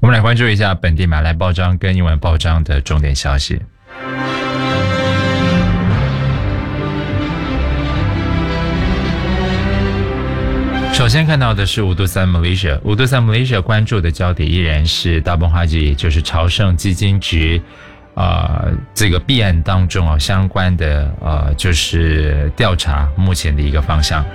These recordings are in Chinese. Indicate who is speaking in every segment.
Speaker 1: 我们来关注一下本地马来报章跟英文报章的重点消息。首先看到的是五都三 Malaysia， 五都三 Malaysia 关注的焦点依然是大崩哈吉，也就是朝圣基金局这个弊案当中相关的就是调查目前的一个方向。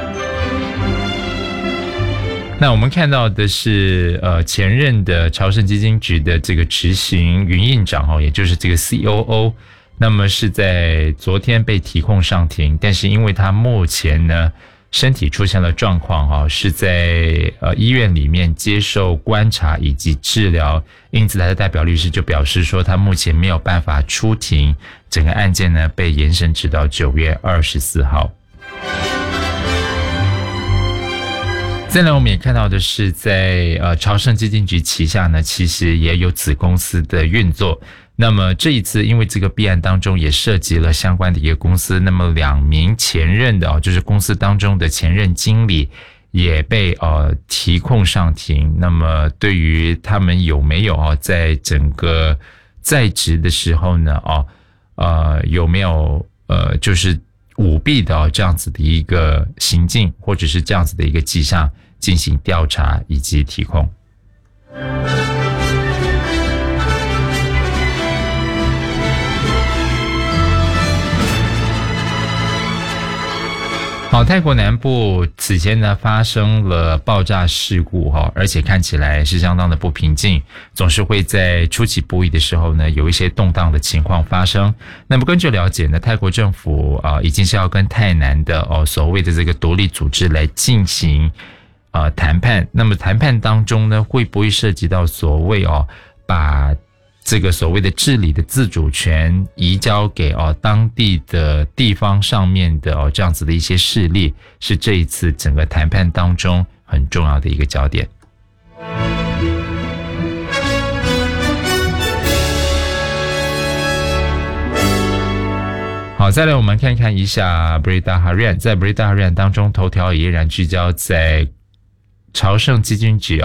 Speaker 1: 那我们看到的是前任的朝圣基金局的这个执行营运长也就是这个 COO， 那么是在昨天被提控上庭，但是因为他目前呢身体出现了状况是在医院里面接受观察以及治疗，因此他的代表律师就表示说他目前没有办法出庭，整个案件呢被延伸直到9月24号。再来我们也看到的是在朝圣基金局旗下呢其实也有子公司的运作，那么这一次因为这个弊案当中也涉及了相关的一个公司，那么2名前任的就是公司当中的前任经理也被提控上庭，那么对于他们有没有在整个在职的时候呢有没有就是舞弊的这样子的一个行径或者是这样子的一个迹象进行调查以及提控。好，泰国南部此前呢发生了爆炸事故而且看起来是相当的不平静，总是会在出其不意的时候呢有一些动荡的情况发生。那么根据了解呢，泰国政府已经是要跟泰南的所谓的这个独立组织来进行谈判，那么谈判当中呢会不会涉及到所谓把这个所谓的治理的自主权移交给当地的地方上面的这样子的一些势力，是这一次整个谈判当中很重要的一个焦点。好，再来我们看看一下 Berita Harian， 在 Berita Harian 当中头条也依然聚焦在朝圣基金局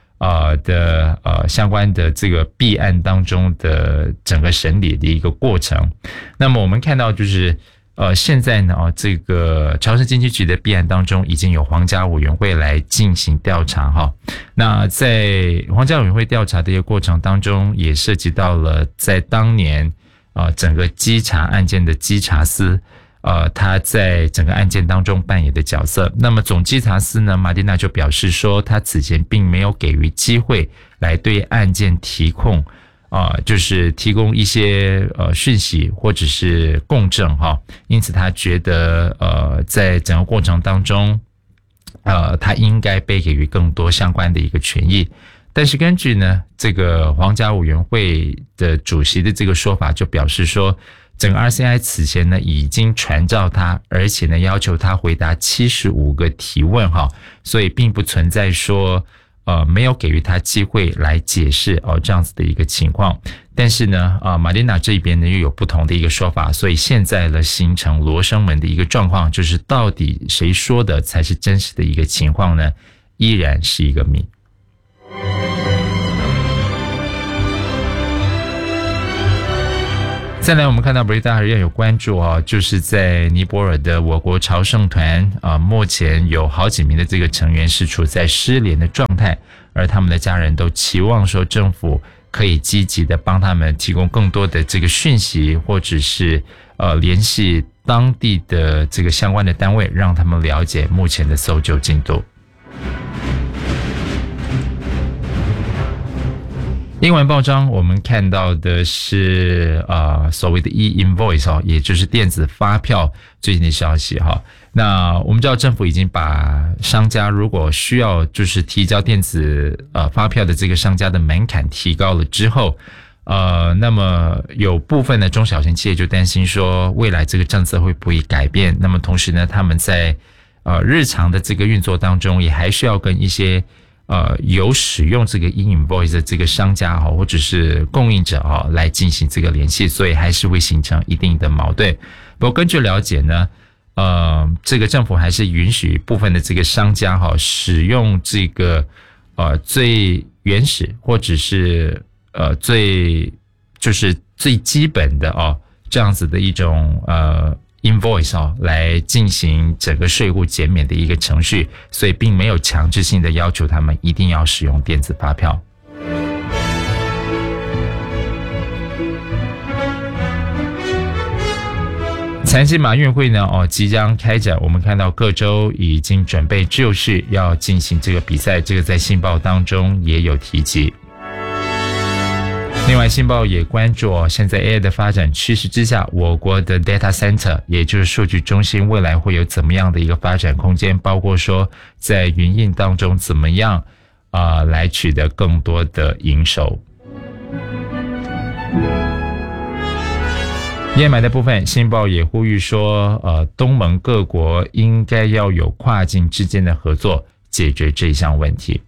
Speaker 1: 相关的这个弊案当中的整个审理的一个过程。那么我们看到就是现在呢这个朝圣基金局的弊案当中已经有皇家委员会来进行调查那在皇家委员会调查的一个过程当中也涉及到了在当年整个稽查案件的稽查司他在整个案件当中扮演的角色。那么总稽查司呢，马蒂娜就表示说，他此前并没有给予机会来对案件提控，就是提供一些讯息或者是供证因此他觉得在整个过程当中，他应该被给予更多相关的一个权益。但是根据呢这个皇家委员会的主席的这个说法，就表示说整个 RCI 此前呢已经传召他，而且呢要求他回答75个提问所以并不存在说没有给予他机会来解释这样子的一个情况。但是呢马蒂娜这边呢又有不同的一个说法，所以现在呢形成罗生门的一个状况，就是到底谁说的才是真实的一个情况呢，依然是一个谜。再来我们看到 Berita Harian 有关注就是在尼泊尔的我国朝圣团目前有好几名的这个成员是处在失联的状态，而他们的家人都期望说政府可以积极的帮他们提供更多的这个讯息，或者是联系当地的这个相关的单位，让他们了解目前的搜救进度。英文报章我们看到的是所谓的 e-invoice 也就是电子发票最近的消息那我们知道政府已经把商家如果需要就是提交电子发票的这个商家的门槛提高了之后，那么有部分的中小型企业就担心说未来这个政策会不会改变，那么同时呢他们在日常的这个运作当中也还需要跟一些有使用这个 e-invoice 的这个商家或者是供应者来进行这个联系，所以还是会形成一定的矛盾。不过根据了解呢这个政府还是允许部分的这个商家使用这个最原始或者是最基本的这样子的一种invoice 来进行整个税务减免的一个程序，所以并没有强制性的要求他们一定要使用电子发票。财经马运会呢即将开展，我们看到各州已经准备就绪要进行这个比赛，这个在信报当中也有提及。另外信报也关注现在 AI 的发展趋势之下，我国的 data center 也就是数据中心未来会有怎么样的一个发展空间，包括说在云印当中怎么样来取得更多的营收。燕麦的部分，信报也呼吁说东盟各国应该要有跨境之间的合作解决这一项问题。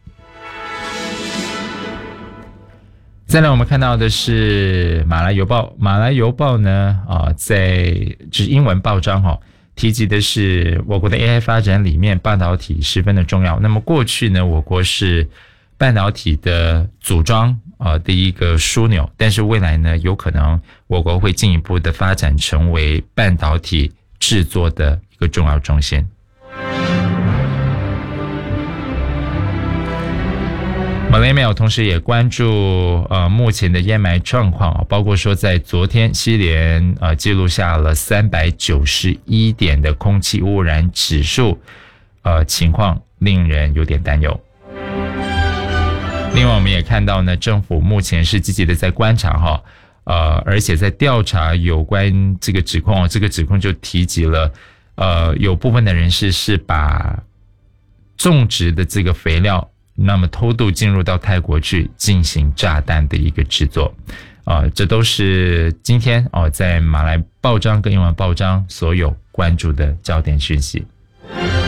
Speaker 1: 再来我们看到的是马来邮报，马来邮报呢在就是英文报章提及的是我国的 AI 发展里面半导体十分的重要。那么过去呢，我国是半导体的组装的一个枢纽，但是未来呢，有可能我国会进一步的发展成为半导体制作的一个重要中心。Malay Mail 同时也关注目前的烟霾状况，包括说在昨天西联记录下了391点的空气污染指数，情况令人有点担忧。另外我们也看到呢，政府目前是积极的在观察而且在调查有关这个指控，这个指控就提及了有部分的人士是把种植的这个肥料那么偷渡进入到泰国去进行炸弹的一个制作，这都是今天在马来报章跟英文报章所有关注的焦点讯息。